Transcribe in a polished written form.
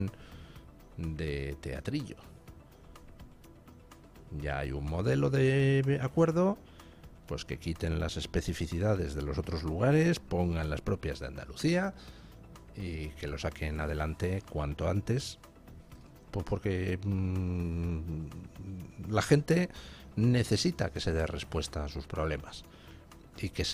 de teatrillo. Ya hay un modelo de acuerdo, pues que quiten las especificidades de los otros lugares, pongan las propias de Andalucía y que lo saquen adelante cuanto antes, pues porque la gente necesita que se dé respuesta a sus problemas y que